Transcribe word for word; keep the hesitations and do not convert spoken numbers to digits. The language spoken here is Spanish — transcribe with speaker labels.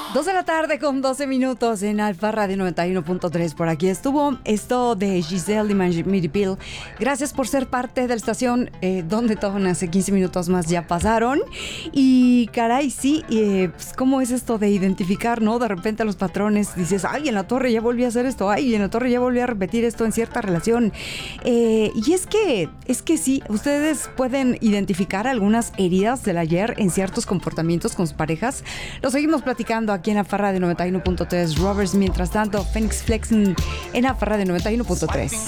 Speaker 1: Dos de la tarde con doce minutos en Alfa Radio noventa y uno punto tres. Por aquí estuvo esto de Giselle y Miripil. Gracias por ser parte de la estación eh, donde tocan hace quince minutos más ya pasaron. Y caray, sí, eh, pues, ¿cómo es esto de identificar, no? De repente los patrones dices, ay, en la torre ya volví a hacer esto, ay, en la torre ya volví a repetir esto en cierta relación. Eh, y es que, es que sí, ustedes pueden identificar algunas heridas del ayer en ciertos comportamientos con sus parejas. Lo seguimos platicando aquí en Alfa Radio noventa y uno punto tres. Roberts, mientras tanto, Phoenix Flexing en Alfa Radio noventa y uno punto tres.